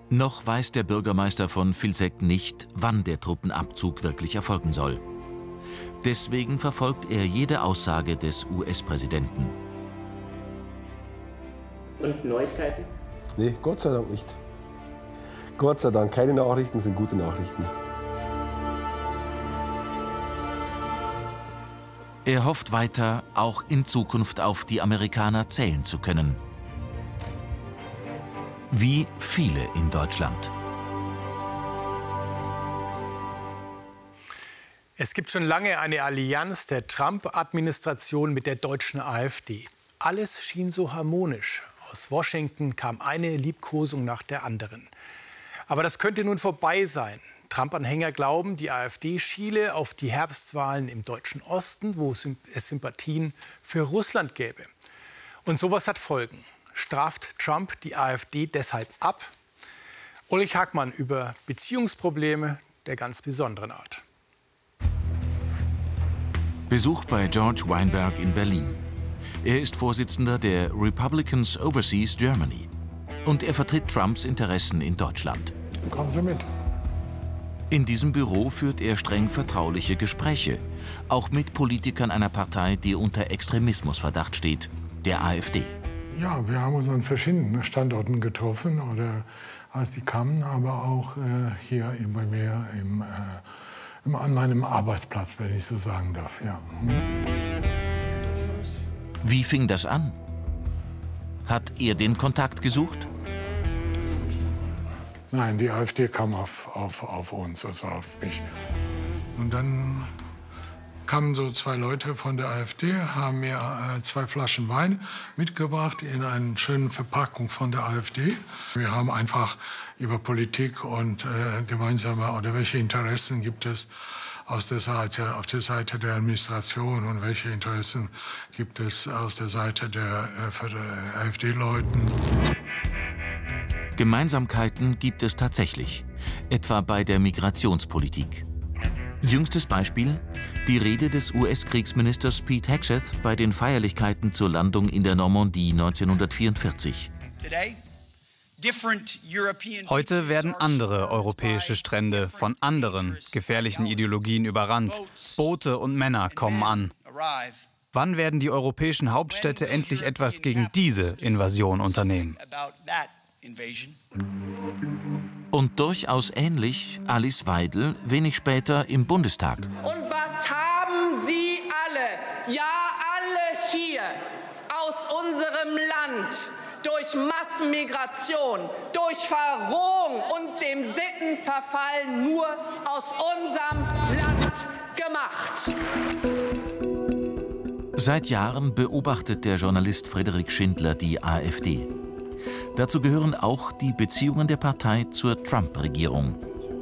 Noch weiß der Bürgermeister von Vilseck nicht, wann der Truppenabzug wirklich erfolgen soll. Deswegen verfolgt er jede Aussage des US-Präsidenten. Und Neuigkeiten? Nee, Gott sei Dank nicht. Gott sei Dank, keine Nachrichten sind gute Nachrichten. Er hofft weiter, auch in Zukunft auf die Amerikaner zählen zu können. Wie viele in Deutschland. Es gibt schon lange eine Allianz der Trump-Administration mit der deutschen AfD. Alles schien so harmonisch. Aus Washington kam eine Liebkosung nach der anderen. Aber das könnte nun vorbei sein. Trump-Anhänger glauben, die AfD schiele auf die Herbstwahlen im deutschen Osten, wo es Sympathien für Russland gäbe. Und sowas hat Folgen. Straft Trump die AfD deshalb ab? Ulrich Hagmann über Beziehungsprobleme der ganz besonderen Art. Besuch bei George Weinberg in Berlin. Er ist Vorsitzender der Republicans Overseas Germany. Und er vertritt Trumps Interessen in Deutschland. Kommen Sie mit. In diesem Büro führt er streng vertrauliche Gespräche, auch mit Politikern einer Partei, die unter Extremismusverdacht steht, der AfD. Ja, wir haben uns an verschiedenen Standorten getroffen, oder als die kamen, aber auch hier bei mir an meinem Arbeitsplatz, wenn ich so sagen darf. Ja. Wie fing das an? Hat er den Kontakt gesucht? Nein, die AfD kam auf uns, also auf mich. Und dann kamen so zwei Leute von der AfD, haben mir 2 Flaschen Wein mitgebracht in einer schönen Verpackung von der AfD. Wir haben einfach über Politik und gemeinsame oder welche Interessen gibt es auf der Seite der Administration und welche Interessen gibt es auf der Seite der AfD-Leuten. Gemeinsamkeiten gibt es tatsächlich, etwa bei der Migrationspolitik. Jüngstes Beispiel: die Rede des US-Kriegsministers Pete Hegseth bei den Feierlichkeiten zur Landung in der Normandie 1944. Heute werden andere europäische Strände von anderen gefährlichen Ideologien überrannt. Boote und Männer kommen an. Wann werden die europäischen Hauptstädte endlich etwas gegen diese Invasion unternehmen? Und durchaus ähnlich Alice Weidel wenig später im Bundestag. Und was haben Sie alle, ja alle hier aus unserem Land durch Massenmigration, durch Verrohung und dem Sittenverfall nur aus unserem Land gemacht? Seit Jahren beobachtet der Journalist Friedrich Schindler die AfD. Dazu gehören auch die Beziehungen der Partei zur Trump-Regierung.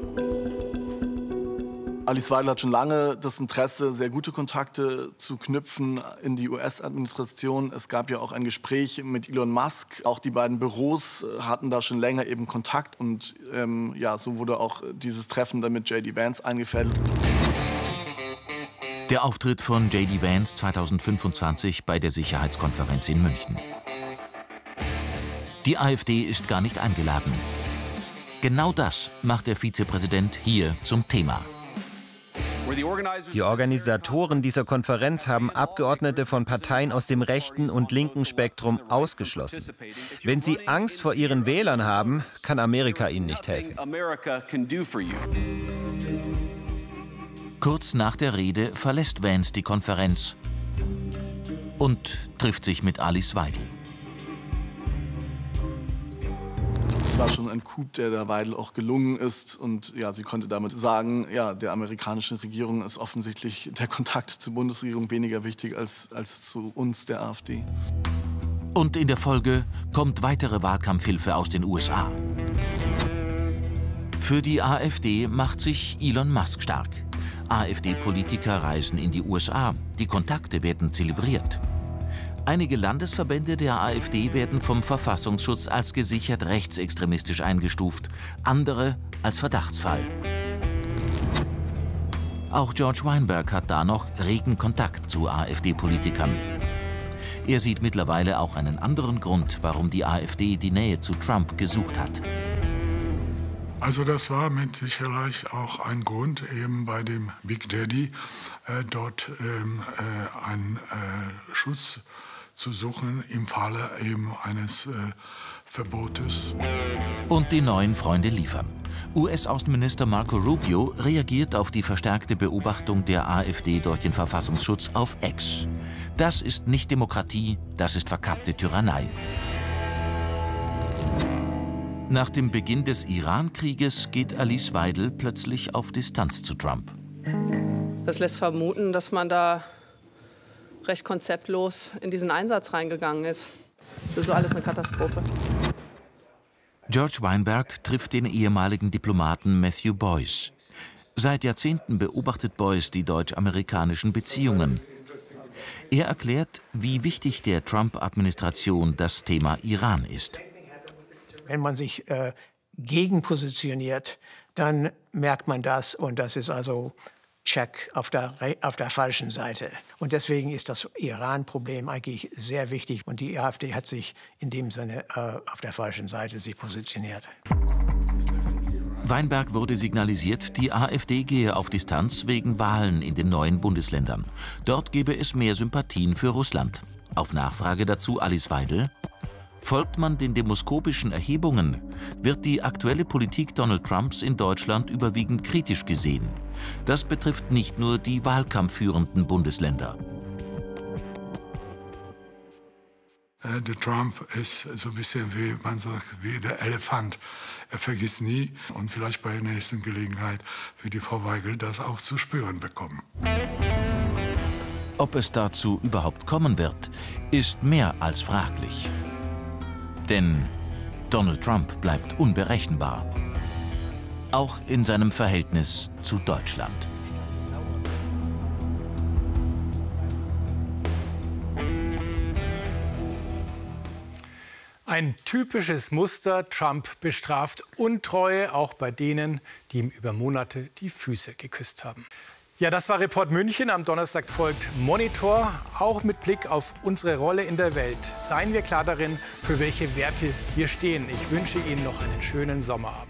Alice Weidel hat schon lange das Interesse, sehr gute Kontakte zu knüpfen in die US-Administration. Es gab ja auch ein Gespräch mit Elon Musk. Auch die beiden Büros hatten da schon länger eben Kontakt. Und ja, so wurde auch dieses Treffen dann mit J.D. Vance eingefädelt. Der Auftritt von J.D. Vance 2025 bei der Sicherheitskonferenz in München. Die AfD ist gar nicht eingeladen. Genau das macht der Vizepräsident hier zum Thema. Die Organisatoren dieser Konferenz haben Abgeordnete von Parteien aus dem rechten und linken Spektrum ausgeschlossen. Wenn sie Angst vor ihren Wählern haben, kann Amerika ihnen nicht helfen. Kurz nach der Rede verlässt Vance die Konferenz und trifft sich mit Alice Weidel. Es war schon ein Coup, der der Weidel auch gelungen ist. Und ja, sie konnte damit sagen, ja, der amerikanischen Regierung ist offensichtlich der Kontakt zur Bundesregierung weniger wichtig als zu uns, der AfD. Und in der Folge kommt weitere Wahlkampfhilfe aus den USA. Für die AfD macht sich Elon Musk stark. AfD-Politiker reisen in die USA. Die Kontakte werden zelebriert. Einige Landesverbände der AfD werden vom Verfassungsschutz als gesichert rechtsextremistisch eingestuft, andere als Verdachtsfall. Auch George Weinberg hat da noch regen Kontakt zu AfD-Politikern. Er sieht mittlerweile auch einen anderen Grund, warum die AfD die Nähe zu Trump gesucht hat. Also das war mit Sicherheit auch ein Grund, eben bei dem Big Daddy dort einen Schutz zu suchen im Falle eben eines Verbotes. Und die neuen Freunde liefern. US-Außenminister Marco Rubio reagiert auf die verstärkte Beobachtung der AfD durch den Verfassungsschutz auf X. Das ist nicht Demokratie, das ist verkappte Tyrannei. Nach dem Beginn des Iran-Krieges geht Alice Weidel plötzlich auf Distanz zu Trump. Das lässt vermuten, dass man da recht konzeptlos in diesen Einsatz reingegangen ist. Das ist so alles eine Katastrophe. George Weinberg trifft den ehemaligen Diplomaten Matthew Boyce. Seit Jahrzehnten beobachtet Boyce die deutsch-amerikanischen Beziehungen. Er erklärt, wie wichtig der Trump-Administration das Thema Iran ist. Wenn man sich gegenpositioniert, dann merkt man das. Und das ist also Check auf der falschen Seite. Und deswegen ist das Iran-Problem eigentlich sehr wichtig. Und die AfD hat sich in dem Sinne auf der falschen Seite sich positioniert. Weinberg wurde signalisiert, die AfD gehe auf Distanz wegen Wahlen in den neuen Bundesländern. Dort gebe es mehr Sympathien für Russland. Auf Nachfrage dazu Alice Weidel: Folgt man den demoskopischen Erhebungen, wird die aktuelle Politik Donald Trumps in Deutschland überwiegend kritisch gesehen. Das betrifft nicht nur die wahlkampfführenden Bundesländer. Der Trump ist so ein bisschen, wie man sagt, wie der Elefant. Er vergisst nie und vielleicht bei der nächsten Gelegenheit wird die Frau Weigel das auch zu spüren bekommen. Ob es dazu überhaupt kommen wird, ist mehr als fraglich. Denn Donald Trump bleibt unberechenbar. Auch in seinem Verhältnis zu Deutschland. Ein typisches Muster: Trump bestraft Untreue, auch bei denen, die ihm über Monate die Füße geküsst haben. Ja, das war Report München. Am Donnerstag folgt Monitor, auch mit Blick auf unsere Rolle in der Welt. Seien wir klar darin, für welche Werte wir stehen. Ich wünsche Ihnen noch einen schönen Sommerabend.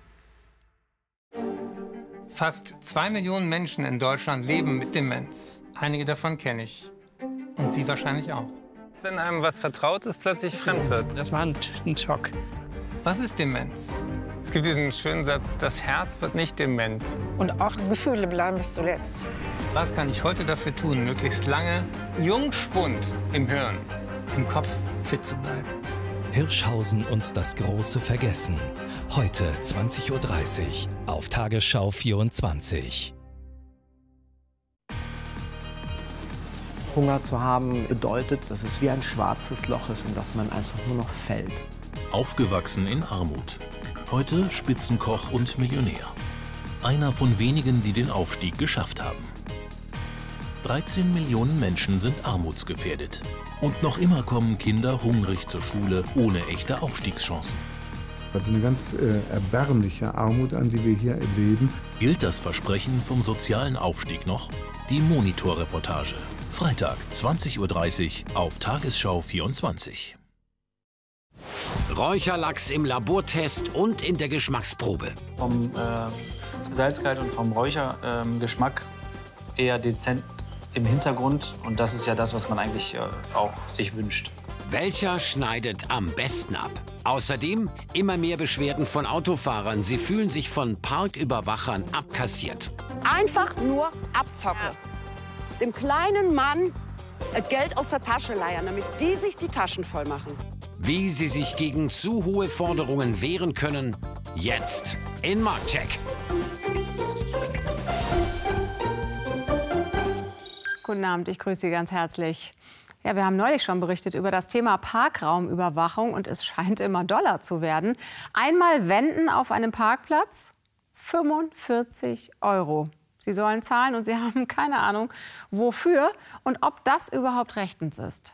Fast 2 Millionen Menschen in Deutschland leben mit Demenz. Einige davon kenne ich. Und Sie wahrscheinlich auch. Wenn einem was Vertrautes plötzlich fremd wird. Das war ein Schock. Was ist Demenz? Es gibt diesen schönen Satz: Das Herz wird nicht dement. Und auch Gefühle bleiben bis zuletzt. Was kann ich heute dafür tun, möglichst lange Jungspund im Hirn, im Kopf fit zu bleiben? Hirschhausen und das große Vergessen. Heute 20:30 Uhr auf Tagesschau 24. Hunger zu haben bedeutet, dass es wie ein schwarzes Loch ist, in das man einfach nur noch fällt. Aufgewachsen in Armut. Heute Spitzenkoch und Millionär. Einer von wenigen, die den Aufstieg geschafft haben. 13 Millionen Menschen sind armutsgefährdet. Und noch immer kommen Kinder hungrig zur Schule ohne echte Aufstiegschancen. Das ist eine ganz erbärmliche Armut, an die wir hier erleben. Gilt das Versprechen vom sozialen Aufstieg noch? Die Monitor-Reportage. Freitag, 20:30 Uhr auf Tagesschau 24. Räucherlachs im Labortest und in der Geschmacksprobe. Vom Salzgehalt und vom Räuchergeschmack eher dezent im Hintergrund. Und das ist ja das, was man eigentlich auch sich wünscht. Welcher schneidet am besten ab? Außerdem immer mehr Beschwerden von Autofahrern. Sie fühlen sich von Parküberwachern abkassiert. Einfach nur Abzocke. Dem kleinen Mann Geld aus der Tasche leiern, damit die sich die Taschen voll machen. Wie sie sich gegen zu hohe Forderungen wehren können, jetzt in Marktcheck. Guten Abend, ich grüße Sie ganz herzlich. Ja, wir haben neulich schon berichtet über das Thema Parkraumüberwachung und es scheint immer doller zu werden. Einmal wenden auf einem Parkplatz, 45 €. Sie sollen zahlen und Sie haben keine Ahnung, wofür und ob das überhaupt rechtens ist.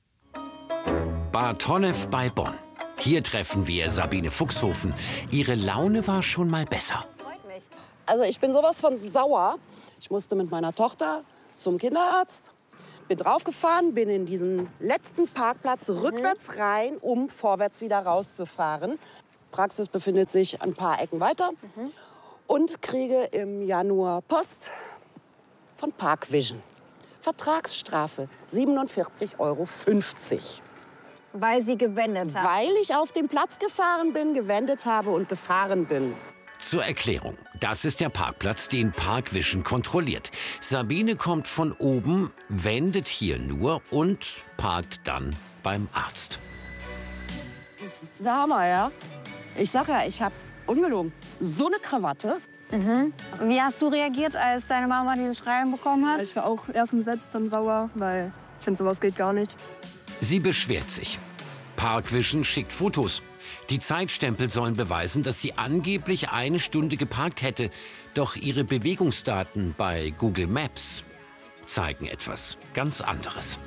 Bad Honnef bei Bonn. Hier treffen wir Sabine Fuchshofen. Ihre Laune war schon mal besser. Also ich bin sowas von sauer. Ich musste mit meiner Tochter zum Kinderarzt, bin draufgefahren, bin in diesen letzten Parkplatz rückwärts rein, um vorwärts wieder rauszufahren. Praxis befindet sich ein paar Ecken weiter. Und kriege im Januar Post von Parkvision. Vertragsstrafe 47,50 €. Weil Sie gewendet haben? Weil ich auf den Platz gefahren bin, gewendet habe und gefahren bin. Zur Erklärung. Das ist der Parkplatz, den Parkvision kontrolliert. Sabine kommt von oben, wendet hier nur und parkt dann beim Arzt. Das ist der Hammer, ja? Ich sag ja, ich habe ungelogen so eine Krawatte. Wie hast du reagiert, als deine Mama dieses Schreiben bekommen hat? Ich war auch erst entsetzt, dann sauer, weil ich finde, sowas geht gar nicht. Sie beschwert sich. Parkvision schickt Fotos. Die Zeitstempel sollen beweisen, dass sie angeblich 1 Stunde geparkt hätte. Doch ihre Bewegungsdaten bei Google Maps zeigen etwas ganz anderes.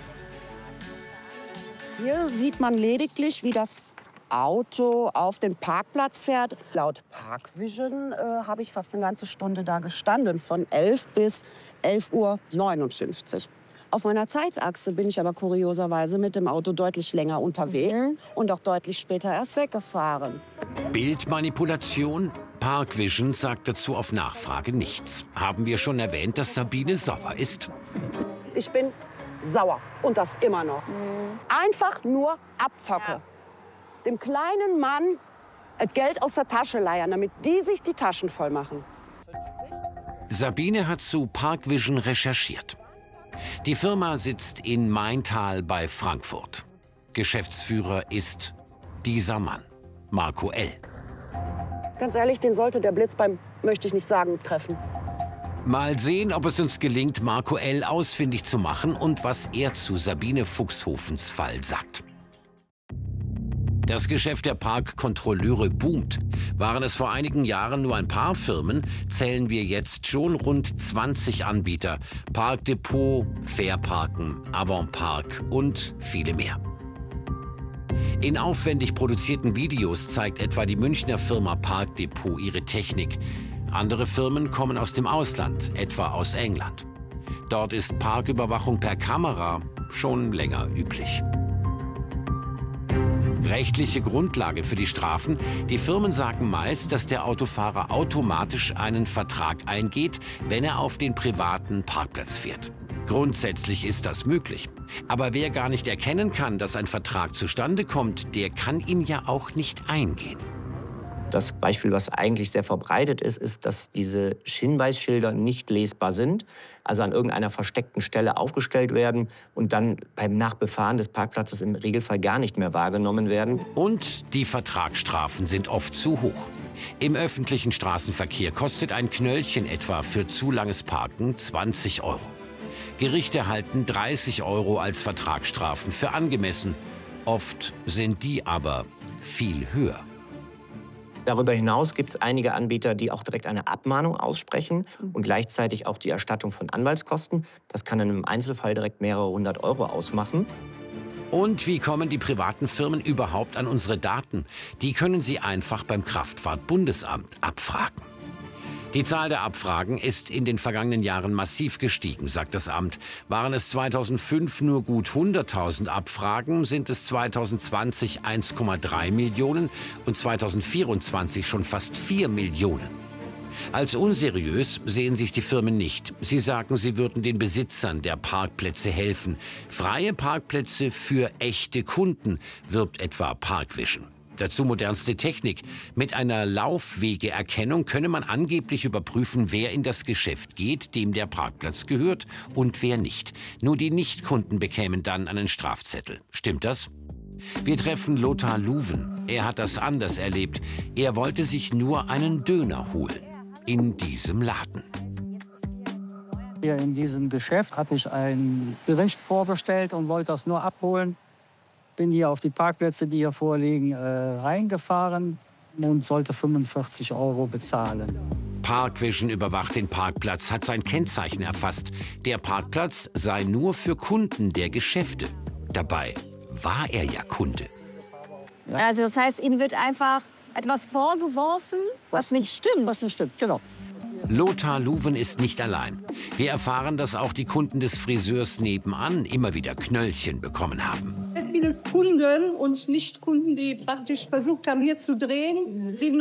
Hier sieht man lediglich, wie das Auto auf den Parkplatz fährt. Laut Parkvision habe ich fast eine ganze Stunde da gestanden, von 11 bis 11:59 Uhr. Auf meiner Zeitachse bin ich aber kurioserweise mit dem Auto deutlich länger unterwegs und auch deutlich später erst weggefahren. Bildmanipulation? Parkvision sagt dazu auf Nachfrage nichts. Haben wir schon erwähnt, dass Sabine sauer ist? Ich bin sauer und das immer noch. Einfach nur Abzocke. Dem kleinen Mann Geld aus der Tasche leiern, damit die sich die Taschen voll machen. Sabine hat zu Parkvision recherchiert. Die Firma sitzt in Maintal bei Frankfurt. Geschäftsführer ist dieser Mann, Marco L. Ganz ehrlich, den sollte der Blitz beim, möchte ich nicht sagen, treffen. Mal sehen, ob es uns gelingt, Marco L. ausfindig zu machen und was er zu Sabine Fuchshofens Fall sagt. Das Geschäft der Parkkontrolleure boomt. Waren es vor einigen Jahren nur ein paar Firmen, zählen wir jetzt schon rund 20 Anbieter. Parkdepot, Fairparken, Avantpark und viele mehr. In aufwendig produzierten Videos zeigt etwa die Münchner Firma Parkdepot ihre Technik. Andere Firmen kommen aus dem Ausland, etwa aus England. Dort ist Parküberwachung per Kamera schon länger üblich. Rechtliche Grundlage für die Strafen. Die Firmen sagen meist, dass der Autofahrer automatisch einen Vertrag eingeht, wenn er auf den privaten Parkplatz fährt. Grundsätzlich ist das möglich. Aber wer gar nicht erkennen kann, dass ein Vertrag zustande kommt, der kann ihn ja auch nicht eingehen. Das Beispiel, was eigentlich sehr verbreitet ist, ist, dass diese Hinweisschilder nicht lesbar sind, also an irgendeiner versteckten Stelle aufgestellt werden und dann beim Nachbefahren des Parkplatzes im Regelfall gar nicht mehr wahrgenommen werden. Und die Vertragsstrafen sind oft zu hoch. Im öffentlichen Straßenverkehr kostet ein Knöllchen etwa für zu langes Parken 20 €. Gerichte erhalten 30 € als Vertragsstrafen für angemessen. Oft sind die aber viel höher. Darüber hinaus gibt es einige Anbieter, die auch direkt eine Abmahnung aussprechen und gleichzeitig auch die Erstattung von Anwaltskosten. Das kann in einem Einzelfall direkt mehrere 100 € ausmachen. Und wie kommen die privaten Firmen überhaupt an unsere Daten? Die können Sie einfach beim Kraftfahrtbundesamt abfragen. Die Zahl der Abfragen ist in den vergangenen Jahren massiv gestiegen, sagt das Amt. Waren es 2005 nur gut 100.000 Abfragen, sind es 2020 1,3 Millionen und 2024 schon fast 4 Millionen. Als unseriös sehen sich die Firmen nicht. Sie sagen, sie würden den Besitzern der Parkplätze helfen. Freie Parkplätze für echte Kunden, wirbt etwa Parkvision. Dazu modernste Technik. Mit einer Laufwegeerkennung könne man angeblich überprüfen, wer in das Geschäft geht, dem der Parkplatz gehört und wer nicht. Nur die Nichtkunden bekämen dann einen Strafzettel. Stimmt das? Wir treffen Lothar Luven. Er hat das anders erlebt. Er wollte sich nur einen Döner holen. In diesem Laden. Hier in diesem Geschäft hatte ich ein Gericht vorbestellt und wollte das nur abholen. Bin hier auf die Parkplätze, die hier vorliegen, reingefahren und sollte 45 € bezahlen. Parkvision überwacht den Parkplatz, hat sein Kennzeichen erfasst. Der Parkplatz sei nur für Kunden der Geschäfte. Dabei war er ja Kunde. Also das heißt, Ihnen wird einfach etwas vorgeworfen, was nicht stimmt. Was nicht stimmt, genau. Lothar Luven ist nicht allein. Wir erfahren, dass auch die Kunden des Friseurs nebenan immer wieder Knöllchen bekommen haben. Ich bin viele Kunden und Nichtkunden, die praktisch versucht haben, hier zu drehen.